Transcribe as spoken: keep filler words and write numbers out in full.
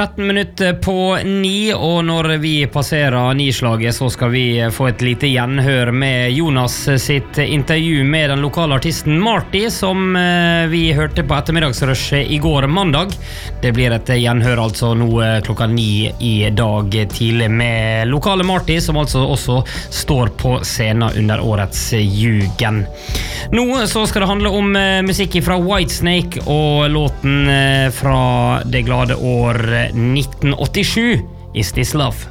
tretten minutter på ni, og når vi passerer nislaget så skal vi få et lite gjenhør med Jonas sitt intervju med den lokale artisten Marty, som vi hørte på ettermiddagsrushet i går mandag. Det blir et gjenhør altså nå klokka ni i dag tidlig med lokale Marty, som altså også står på scenen under årets Jugen. Nå så skal det handle om musikk fra Whitesnake og låten fra det glade år nitten åttisju, Is This Love?